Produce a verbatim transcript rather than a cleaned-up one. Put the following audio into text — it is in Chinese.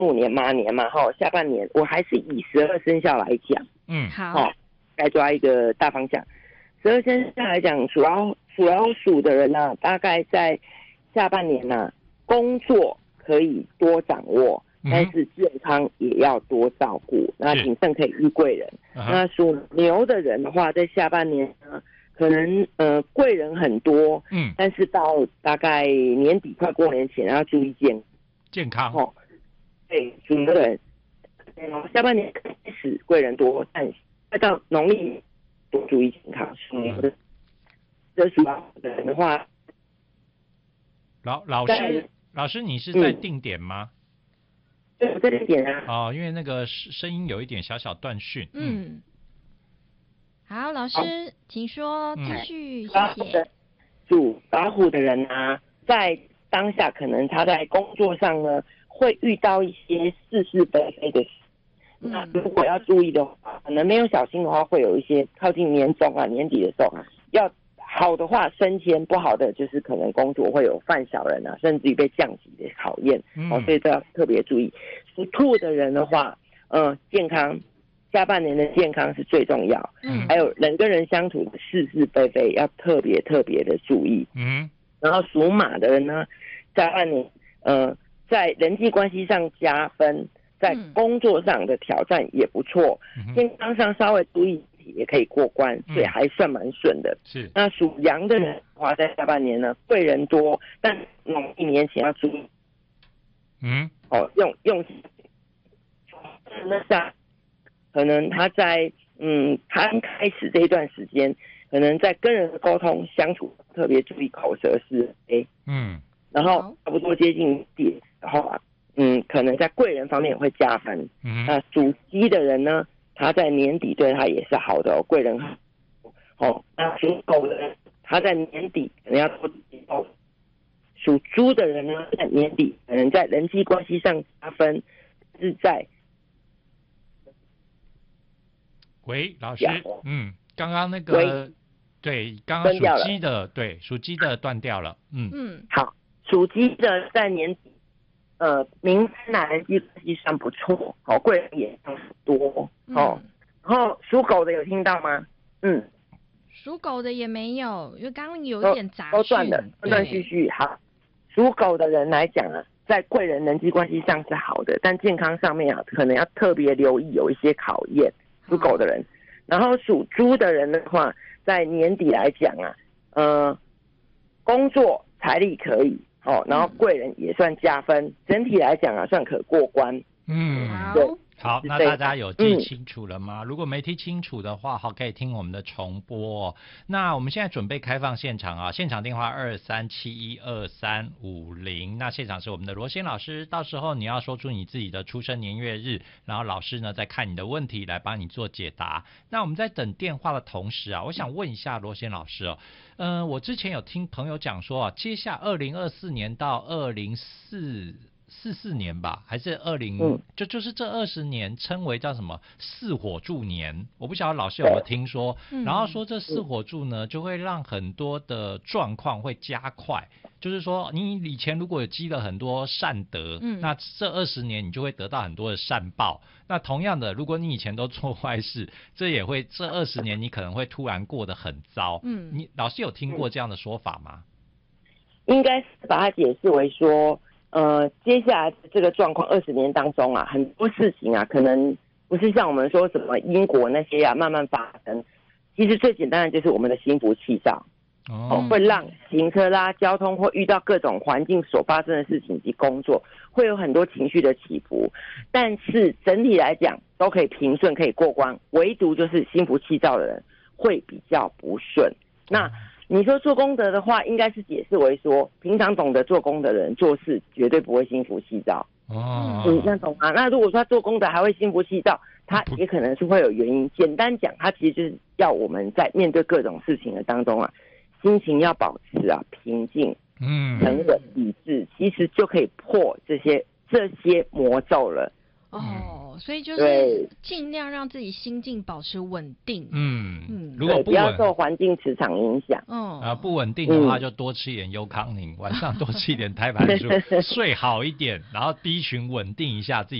木年马年嘛，哈，下半年我还是以十二生肖来讲， 嗯， 好，该抓一个大方向。十二生肖来讲，属老属老鼠的人呢、啊，大概在下半年呢、啊，工作可以多掌握，但是健康也要多照顾。那谨慎可以遇贵人。那属牛的人的话，在下半年呢，可能呃贵人很多，嗯，但是到大概年底快过年前要注意健健康。 哦，对，属牛的人，下半年开始贵人多，但快到农历多注意健康。属牛的，这属老虎的人的话， 老老师老师，你是在定点吗？ 对，我在定点啊。 哦，因为那个声音有一点小小断讯。 嗯。嗯好，老师，请说，继续，嗯、谢谢。 属老虎的人啊，在当下可能他在工作上呢，会遇到一些是是非非的事。嗯、那如果要注意的话，可能没有小心的话，会有一些靠近年终啊、年底的时候，要好的话升迁，不好的就是可能工作会有犯小人啊，甚至于被降级的考验。嗯、哦，所以这要特别注意。属兔的人的话，嗯、呃，健康。下半年的健康是最重要，嗯，还有人跟人相处的是是非非要特别特别的注意，嗯，然后属马的人呢，下半年呃在人际关系上加分，在工作上的挑战也不错，嗯、健康上稍微注意也可以过关，所以还算蛮顺的。是，那属羊的人的话，在下半年呢贵人多，但农历年前要注意，嗯，哦用用那下。可能他在嗯刚开始这一段时间，可能在跟人的沟通相处特别注意口舌是非，嗯，然后差不多接近底然后啊，嗯，可能在贵人方面也会加分。嗯，那属鸡的人呢，他在年底对他也是好的哦，贵人好。哦，那属狗的人，他在年底可能要多注意。属猪的人呢，在年底可能在人际关系上加分，是在。 喂，老师，嗯，刚刚那个，对，刚刚属鸡的，对，属鸡的断掉了，嗯嗯，好，属鸡的在年底，呃，名单啊人际关系上不错，好，贵人也很多，哦，然后属狗的有听到吗？嗯， 属狗的也没有，因为刚刚有一点杂讯， 都断了，断断续续，好，属狗的人来讲啊，在贵人人际关系上是好的，但健康上面啊，可能要特别留意有一些考验。属狗的人，然后属猪的人的话，在年底来讲啊，呃，工作财力可以，哦，然后贵人也算加分，嗯、整体来讲啊，算可过关。 嗯， 对。 好，那大家有记清楚了吗？嗯、如果没听清楚的话，好，可以听我们的重播、哦。那我们现在准备开放现场啊，现场电话二三七一二三五零。那现场是我们的罗先老师，到时候你要说出你自己的出生年月日，然后老师呢再看你的问题来帮你做解答。那我们在等电话的同时啊，我想问一下罗先老师哦，嗯、呃，我之前有听朋友讲说啊，接下二零二四年到二零四。四四年吧，还是二零、嗯，就就是这二十年称为叫什么四火柱年，我不晓得老师有没有听说，嗯、然后说这四火柱呢，就会让很多的状况会加快，就是说你以前如果有积了很多善德，嗯、那这二十年你就会得到很多的善报。那同样的，如果你以前都做坏事，这也会这二十年你可能会突然过得很糟。嗯，你老师有听过这样的说法吗？ 应该是把它解释为说。呃，接下来这个状况二十年当中啊，很多事情啊，可能不是像我们说什么因果那些啊慢慢发生。其实最简单的就是我们的心浮气躁，哦，会让行车啦、交通或遇到各种环境所发生的事情以及工作，会有很多情绪的起伏。但是整体来讲都可以平顺，可以过关，唯独就是心浮气躁的人会比较不顺。那你说做功德的话，应该是解释为说，平常懂得做功德的人做事绝对不会心浮气躁。哦，你这样懂吗？那如果说他做功德还会心浮气躁，他也可能是会有原因。简单讲，他其实就是要我们在面对各种事情的当中啊，心情要保持啊平静、嗯、沉稳、理智，其实就可以破这些这些魔咒了。 哦。 哦，所以就是尽量让自己心境保持稳定。 嗯嗯，如果不不要受环境磁场影响。 嗯啊，不稳定的话就多吃一点优康宁，晚上多吃一点胎盘素，睡好一点，然后 B 群稳定一下自己。